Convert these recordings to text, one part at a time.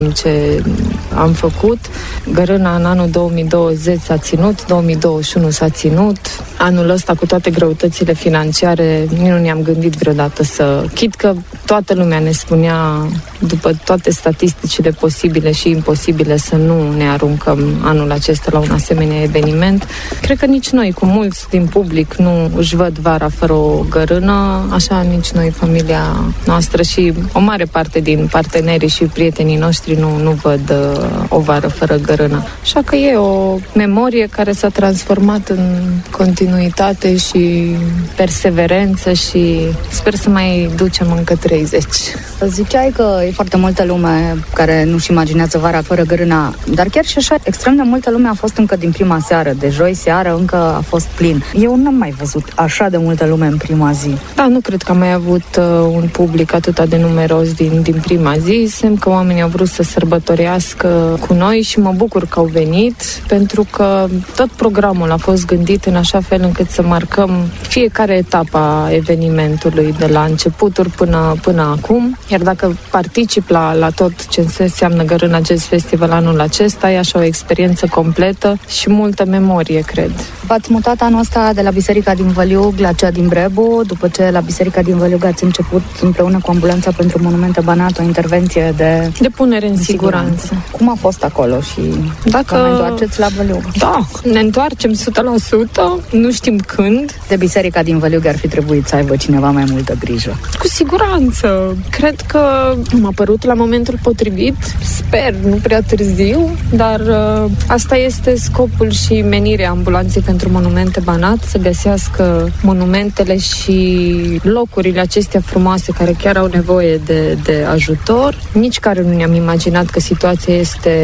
ce am făcut. Gărâna în anul 2020 s-a ținut, 2021 s-a ținut. Anul ăsta, cu toate greutățile financiare, nu ne-am gândit vreodată să... Chit că toată lumea ne spunea, după toate statisticile posibile și imposibile, să nu ne aruncăm anul acesta la un asemenea eveniment. Cred că nici noi, cu mulți din public, nu își văd vara fără o gărână, așa nici noi, familia noastră și o mare parte din partenerii și prietenii noștri nu văd o vară fără gărână. Așa că e o memorie care s-a transformat în continuitate și perseverență și sper să mai ducem încă 30. Ziceai că e foarte multă lume care nu-și imaginează vara fără gărâna, dar chiar și așa, extrem de multă lume a fost încă din prima seară, de joi seară încă a fost plin. Eu n-am mai văzut așa de multă lume în prima zi. Da, nu cred că am mai avut un public atât de numeros din prima zi. Semn că oamenii au vrut să sărbătorească cu noi și mă bucur că au venit, pentru că tot programul a fost gândit în așa fel încât să marcăm fiecare etapă a evenimentului, de la începuturi până acum. Iar dacă particip la tot ce înseamnă Gărâna Jazz Festival anul acesta, e așa o experiență completă și multă memorie, cred. V-ați mutat anul ăsta de la Biserica din Văliug la cea din Brebu, după ce la Biserica din Văliug ați început împreună cu Ambulanța pentru Monumente Banat o intervenție de punere în siguranță. Cum a fost acolo și dacă vă întoarceți la Văliug? Da, ne întoarcem 100%, nu știm când. De Biserica din Văliug ar fi trebuit să aibă cineva mai multă grijă. Cu siguranță. Cred că am apărut la momentul potrivit, sper, nu prea târziu, dar asta este scopul și menirea Ambulanței pentru Monumente Banat, să găsească monumentele și locurile acestea frumoase care chiar au nevoie de ajutor. Nici care nu ne-am imaginat că situația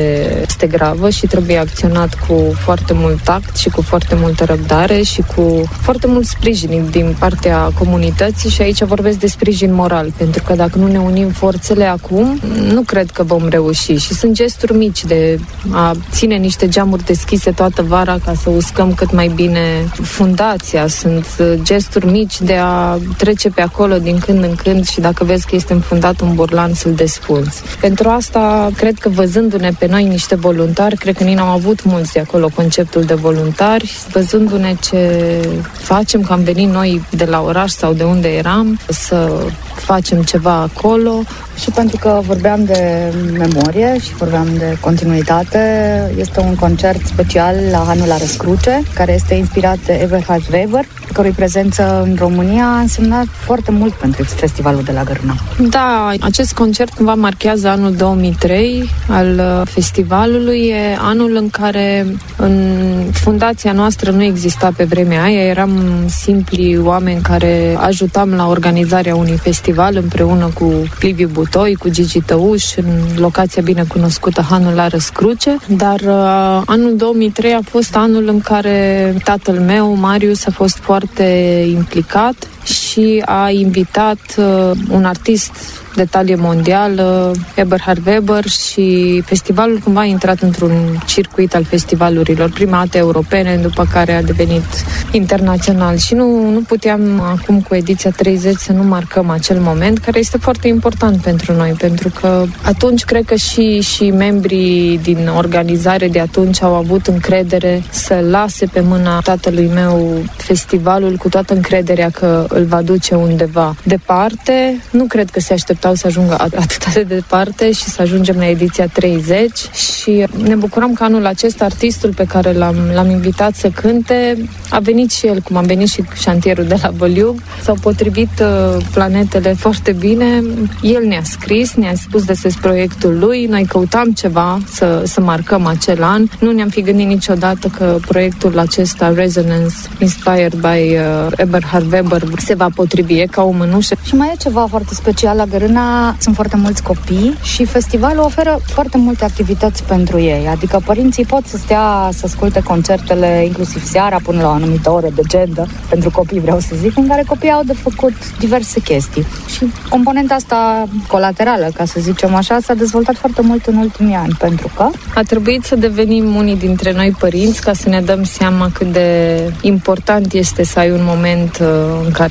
este gravă și trebuie acționat cu foarte mult tact și cu foarte multă răbdare și cu foarte mult sprijin din partea comunității și aici vorbesc de sprijin moral, pentru că dacă nu ne unim forțele acum, nu cred că vom reuși și sunt gesturi mici de a ține niște geamuri deschise toată vara ca să uscăm cât mai bine fundația, sunt gesturi mici de a trece pe acolo din când în când și dacă vezi că este înfundat un burlan să-l desfunzi. Pentru asta, cred că văzându-ne pe noi niște voluntari, cred că n-au avut mulți de acolo conceptul de voluntari, văzându-ne ce facem, că am venit noi de la oraș sau de unde eram, să facem ceva acolo. Și pentru că vorbeam de memorie și vorbeam de continuitate, este un concert special la Hanul la Răscruce, care este inspirat de Eberhard Weber, cărui prezență în România a însemnat foarte mult pentru festivalul de la Gărâna. Da, acest concert cumva marchează anul 2003 al festivalului. E anul în care în fundația noastră nu exista pe vremea aia, eram simpli oameni care ajutam la organizarea unui festival împreună cu Liviu Butoi, cu Gigi Tăuș, în locația binecunoscută Hanul la Răscruce, dar anul 2003 a fost anul în care tatăl meu, Marius, a fost foarte implicat și a invitat un artist de talie mondială, Eberhard Weber, și festivalul cumva a intrat într-un circuit al festivalurilor, prima dată europene, după care a devenit internațional și nu puteam acum cu ediția 30 să nu marcăm acel moment care este foarte important pentru noi, pentru că atunci cred că și membrii din organizare de atunci au avut încredere să lase pe mâna tatălui meu festivalul cu toată încrederea că îl va duce undeva departe. Nu cred că se aștepta să ajungă atât de departe și să ajungem la ediția 30 și ne bucurăm că anul acesta artistul pe care l-am invitat să cânte a venit și el, cum a venit și șantierul de la Văliug. S-au potrivit planetele foarte bine. El ne-a scris, ne-a spus despre proiectul lui. Noi căutam ceva să marcăm acel an. Nu ne-am fi gândit niciodată că proiectul acesta, Resonance, inspired by Eberhard Weber, se va potrivi ca o mânușă. Și mai e ceva foarte special la Gărâna. Sunt foarte mulți copii și festivalul oferă foarte multe activități pentru ei. Adică părinții pot să stea să asculte concertele, inclusiv seara, până la o anumită oră decentă, pentru copii, vreau să zic, în care copiii au de făcut diverse chestii. Și componenta asta colaterală, ca să zicem așa, s-a dezvoltat foarte mult în ultimii ani, pentru că a trebuit să devenim unii dintre noi părinți ca să ne dăm seama cât de important este să ai un moment în care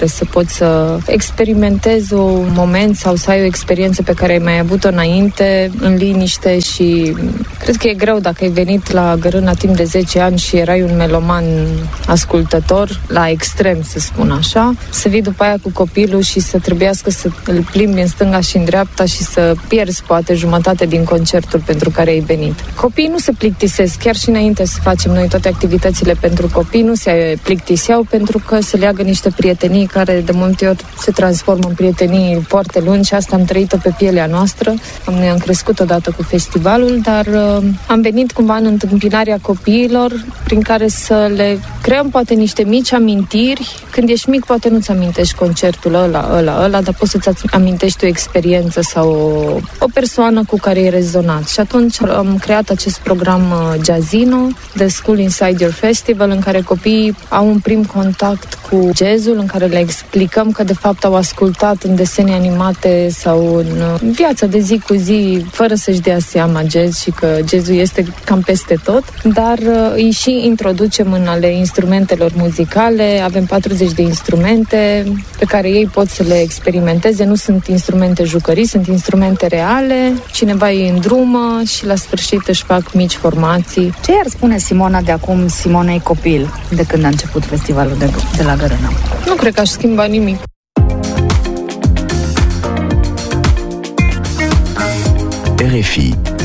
care să poți să experimentezi un moment sau să ai o experiență pe care ai mai avut-o înainte, în liniște. Și cred că e greu dacă ai venit la Gărâna timp de 10 ani și erai un meloman ascultător, la extrem, să spun așa, să vii după aia cu copilul și să trebuiască să îl plimbi în stânga și în dreapta și să pierzi poate jumătate din concertul pentru care ai venit. Copiii nu se plictisesc, chiar și înainte să facem noi toate activitățile pentru copii, nu se plictiseau pentru că se leagă niște prietenii care de multe ori se transformă în prietenii foarte lungi și asta am trăit-o pe pielea noastră. Noi am crescut odată cu festivalul, dar am venit cumva în întâmpinarea copiilor prin care să le creăm poate niște mici amintiri. Când ești mic poate nu-ți amintești concertul ăla, dar poți să-ți amintești o experiență sau o persoană cu care ai rezonat. Și atunci am creat acest program Jazzino, The School Inside Your Festival, în care copiii au un prim contact cu jazzul, în care le explicăm că de fapt au ascultat în desene animate sau în viața de zi cu zi, fără să-și dea seama jazz și că jazzul este cam peste tot, dar îi și introducem în ale instrumentelor muzicale. Avem 40 de instrumente pe care ei pot să le experimenteze. Nu sunt instrumente jucării, sunt instrumente reale. Cineva îi îndrumă și la sfârșit își fac mici formații. Ce i-ar spune Simona de acum Simonei copil, de când a început festivalul de la Gărâna? Nu cred că aș schimba nimic. RFI